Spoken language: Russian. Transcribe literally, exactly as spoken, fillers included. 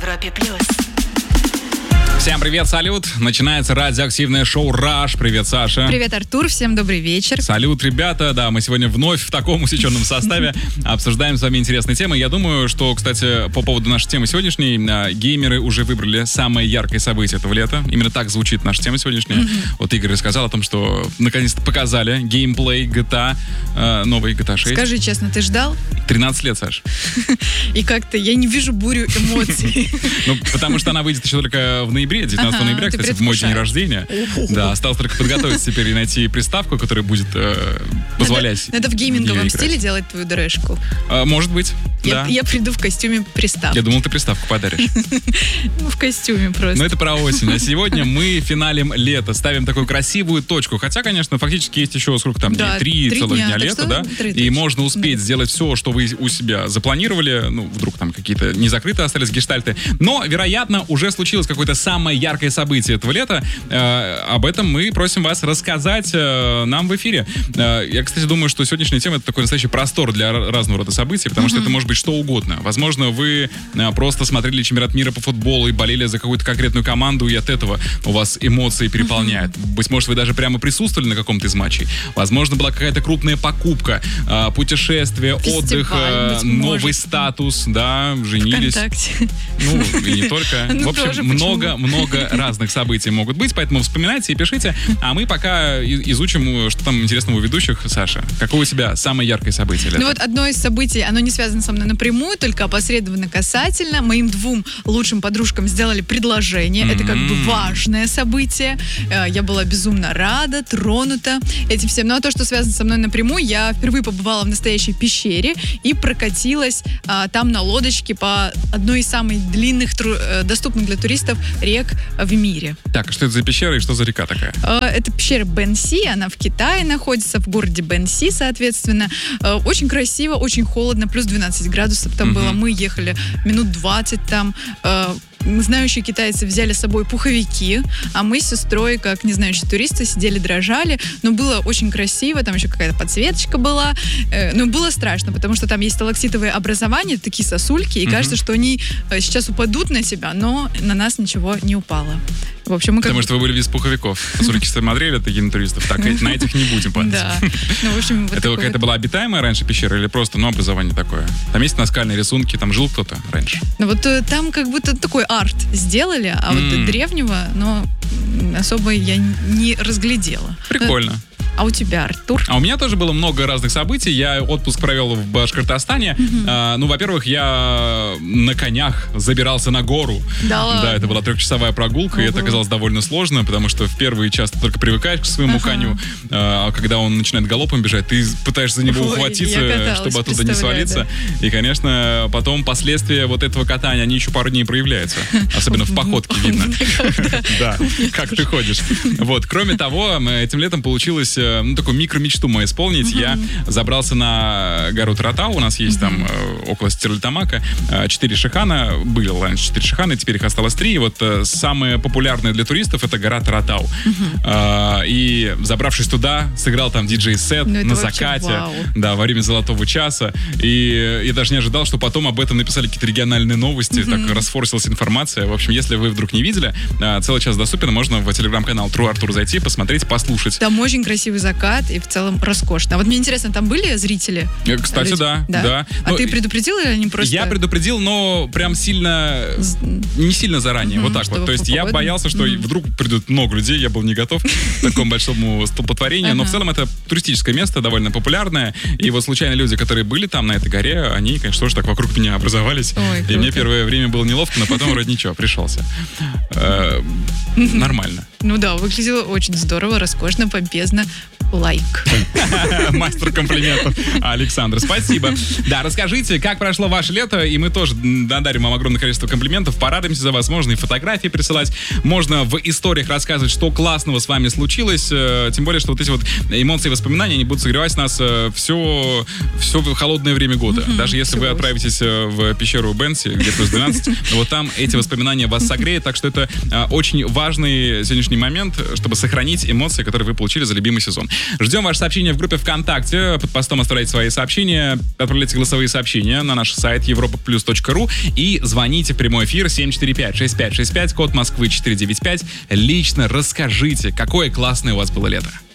Европе плюс. Всем привет, салют. Начинается радиоактивное шоу «Раш». Привет, Саша. Привет, Артур. Всем добрый вечер. Салют, ребята. Да, мы сегодня вновь в таком усеченном составе обсуждаем с вами интересные темы. Я думаю, что, кстати, по поводу нашей темы сегодняшней, геймеры уже выбрали самое яркое событие этого лета. Именно так звучит наша тема сегодняшняя. Mm-hmm. Вот Игорь рассказал о том, что наконец-то показали геймплей джи ти эй, новый джи ти эй шесть. Скажи честно, ты ждал? тринадцать лет, Саш. И как-то я не вижу бурю эмоций. Ну, потому что она выйдет еще только в ноябре, девятнадцатого ноября, кстати, в мой день рождения. Да, осталось только подготовиться теперь и найти приставку, которая будет э, позволять. Надо в гейминговом стиле делать твою дэрэшку. А, может быть, я, да. Я приду в костюме приставки. Я думал, ты приставку подаришь. Ну, в костюме просто. Но это про осень. А сегодня мы финалим лето, ставим такую красивую точку. Хотя, конечно, фактически есть еще сколько там дней? Три целых дня лета, да? И можно успеть сделать все, что вы у себя запланировали. Ну, вдруг там какие-то не закрытые остались гештальты. Но, вероятно, уже случилось какое-то самое яркое событие этого лета. Э, об этом мы просим вас рассказать э, нам в эфире. Э, я, кстати, думаю, что сегодняшняя тема — это такой настоящий простор для разного рода событий, потому mm-hmm. что это может быть что угодно. Возможно, вы э, просто смотрели чемпионат мира по футболу и болели за какую-то конкретную команду, и от этого у вас эмоции переполняют. Mm-hmm. Быть может, вы даже прямо присутствовали на каком-то из матчей. Возможно, была какая-то крупная покупка, э, путешествие, Фестиваль, отдых, э, новый может. статус, да, женились. ВКонтакте. Ну, и не только. В общем, много-много разных событий могут быть, поэтому вспоминайте и пишите. А мы пока изучим, что там интересного у ведущих. Саша, какое у тебя самое яркое событие лета? Ну вот одно из событий, оно не связано со мной напрямую, только опосредованно касательно. Моим двум лучшим подружкам сделали предложение. Mm-hmm. Это как бы важное событие. Я была безумно рада, тронута этим всем. Ну а то, что связано со мной напрямую, я впервые побывала в настоящей пещере и прокатилась а, там на лодочке по одной из самых длинных, тру- доступных для туристов рек в мире. Так, что это за пещера и что за река такая? Это пещера Бэнси, она в Китае находится, в городе Бэнси, соответственно. Очень красиво, очень холодно, плюс двенадцать градусов там угу. было. Мы ехали минут двадцать там. Знающие китайцы взяли с собой пуховики, а мы с сестрой, как не знающие туристы, сидели, дрожали. Но было очень красиво, там еще какая-то подсветочка была. Но было страшно, потому что там есть сталактитовые образования, такие сосульки, и mm-hmm. кажется, что они сейчас упадут на себя, но на нас ничего не упало. В общем, мы как Потому бы... что вы были без пуховиков. Сосульки смотрели такие на туристов. Так, на этих не будем падать. Да. Ну, в общем, вот это какая-то была обитаемая раньше пещера или просто, ну, образование такое? Там есть наскальные рисунки, там жил кто-то раньше? Ну, вот там как будто такой арт сделали, а mm. вот древнего, но особо я не разглядела. Прикольно. А у тебя, Артур? А у меня тоже было много разных событий. Я отпуск провел в Башкортостане. Mm-hmm. А, ну, во-первых, я на конях забирался на гору. Да ладно? Да, это была трехчасовая прогулка, uh-huh. и это оказалось довольно сложно, потому что в первый час ты только привыкаешь к своему uh-huh. коню, а когда он начинает галопом бежать, ты пытаешься за него Ой, ухватиться, каталась, чтобы оттуда не свалиться. Да. И, конечно, потом последствия вот этого катания, они еще пару дней проявляются. Особенно в походке видно. Да, как ты ходишь. Вот, кроме того, этим летом получилось ну, такую микромечту мою исполнить. Uh-huh. Я забрался на гору Таратау. У нас есть uh-huh. там э, около Стерлитамака четыре шихана. Были раньше четыре шихана, теперь их осталось три. И вот э, самое популярное для туристов — это гора Таратау. Uh-huh. Э, и забравшись туда, сыграл там диджей-сет ну, на закате. Вау. Да, во время золотого часа. И я даже не ожидал, что потом об этом написали какие-то региональные новости. Uh-huh. Так расфорсилась информация. В общем, если вы вдруг не видели, э, целый час доступен. Можно в телеграм-канал True Артур зайти, посмотреть, послушать. Там очень красивый закат и в целом роскошно. А вот мне интересно, там были зрители? Кстати, да, да. да. А но ты предупредил или они просто... Я предупредил, но прям сильно... Не сильно заранее, mm-hmm, вот так вот. То есть я боялся, что mm-hmm. вдруг придут много людей, я был не готов к такому большому столпотворению. Но в целом это туристическое место, довольно популярное. И вот случайно люди, которые были там, на этой горе, они, конечно, тоже так вокруг меня образовались. И мне первое время было неловко, но потом вроде ничего, пришелся. Нормально. Ну да, выглядело очень здорово, роскошно, помпезно. Лайк. Мастер комплиментов Александр, спасибо. Да, расскажите, как прошло ваше лето, и мы тоже надарим вам огромное количество комплиментов, порадуемся за вас, можно и фотографии присылать, можно в историях рассказывать, что классного с вами случилось, тем более, что вот эти вот эмоции и воспоминания, они будут согревать нас все, все холодное время года. Mm-hmm, Даже если вы очень. отправитесь в пещеру Бэнси, где плюс двенадцать, вот там эти воспоминания вас согреют, так что это очень важный сегодняшний момент, чтобы сохранить эмоции, которые вы получили за любимый сезон. Ждем ваши сообщения в группе ВКонтакте. Под постом оставляйте свои сообщения, отправляйте голосовые сообщения на наш сайт европа плюс точка ру и звоните в прямой эфир семь четыре пять шесть пять шесть пять, код Москвы четыреста девяносто пять. Лично расскажите, какое классное у вас было лето.